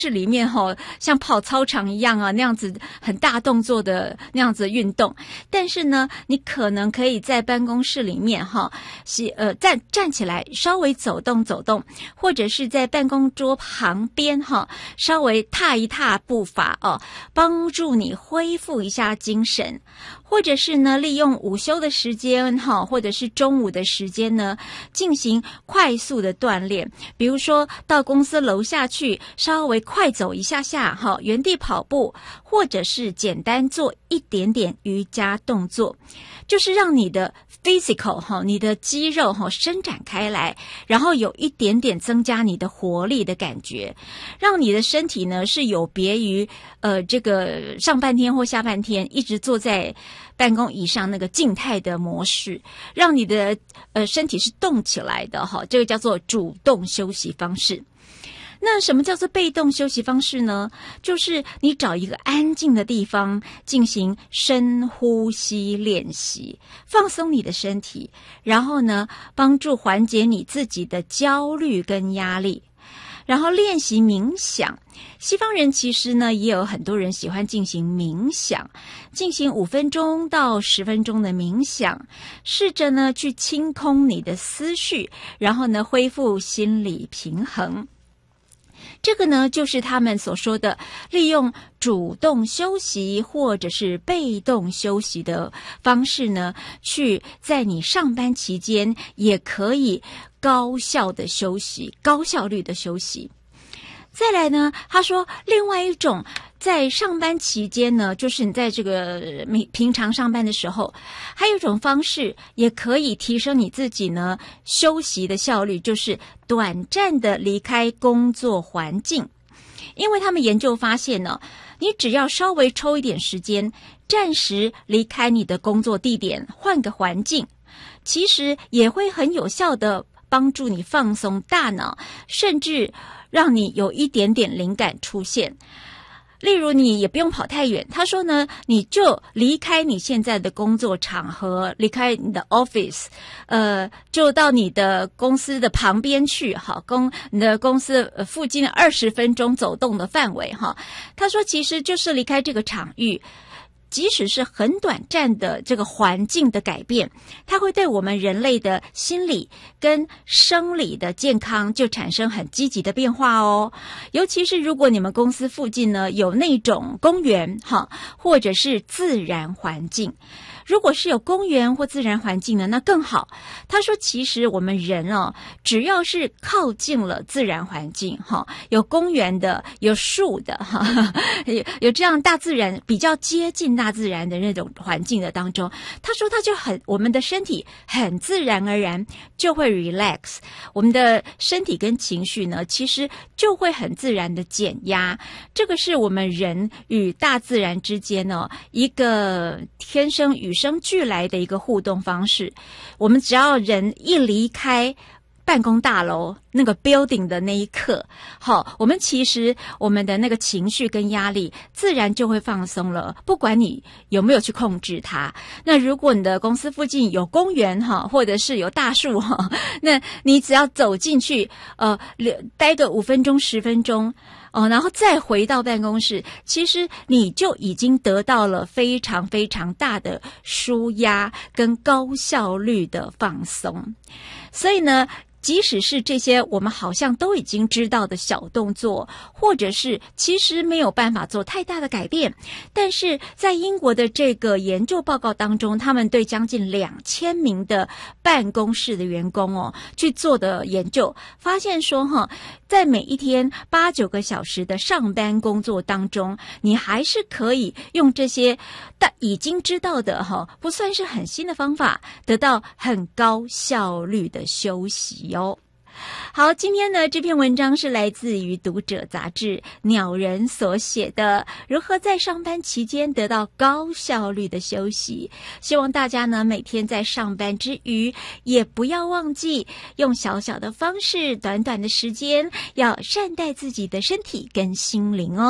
室里面像跑操场一样啊，那样子很大动作的那样子的运动。但是呢，你可能可以在办公室里面站起来稍微走动走动，或者是在办公桌旁边稍微踏一踏步伐帮助你恢复一下精神。或者是呢，利用午休的时间或者是中午的时间呢，进行快速的锻炼。比如说到公司楼下去稍微快走一下下原地跑步，或者是简单做一点点瑜伽动作，就是让你的 physical 你的肌肉伸展开来，然后有一点点增加你的活力的感觉，让你的身体呢是有别于这个上半天或下半天一直坐在办公椅上那个静态的模式，让你的身体是动起来的这个叫做主动休息方式。那什么叫做被动休息方式呢？就是你找一个安静的地方进行深呼吸练习，放松你的身体，然后呢，帮助缓解你自己的焦虑跟压力。然后练习冥想，西方人其实呢也有很多人喜欢进行冥想，进行5分钟到10分钟的冥想，试着呢去清空你的思绪，然后呢恢复心理平衡。这个呢就是他们所说的利用主动休息或者是被动休息的方式呢，去在你上班期间也可以高效的休息，高效率的休息。再来呢，他说另外一种在上班期间呢，就是你在这个平常上班的时候，还有一种方式也可以提升你自己呢休息的效率，就是短暂的离开工作环境。因为他们研究发现呢，你只要稍微抽一点时间，暂时离开你的工作地点，换个环境，其实也会很有效的帮助你放松大脑，甚至让你有一点点灵感出现。例如你也不用跑太远，他说呢，你就离开你现在的工作场合，离开你的 office， 就到你的公司的旁边去，你的公司附近20分钟走动的范围他说其实就是离开这个场域，即使是很短暂的这个环境的改变，它会对我们人类的心理跟生理的健康就产生很积极的变化哦。尤其是如果你们公司附近呢有那种公园或者是自然环境，如果是有公园或自然环境呢，那更好。他说其实我们人只要是靠近了自然环境有公园的，有树的有这样大自然比较接近大自然的那种环境的当中，他说他就我们的身体很自然而然就会 relax， 我们的身体跟情绪呢其实就会很自然的减压。这个是我们人与大自然之间一个天生与生俱来的一个互动方式。我们只要人一离开办公大楼那个 building 的那一刻，我们其实我们的那个情绪跟压力自然就会放松了，不管你有没有去控制它。那如果你的公司附近有公园或者是有大树那你只要走进去待个5分钟10分钟然后再回到办公室，其实你就已经得到了非常非常大的舒压跟高效率的放松。所以呢，即使是这些我们好像都已经知道的小动作，或者是其实没有办法做太大的改变，但是在英国的这个研究报告当中，他们对将近2000名的办公室的员工去做的研究，发现说在每一天8-9个小时的上班工作当中，你还是可以用这些已经知道的不算是很新的方法，得到很高效率的休息哦。好，今天呢这篇文章是来自于读者杂志鸟人所写的如何在上班期间得到高效率的休息。希望大家呢每天在上班之余也不要忘记用小小的方式，短短的时间要善待自己的身体跟心灵哦。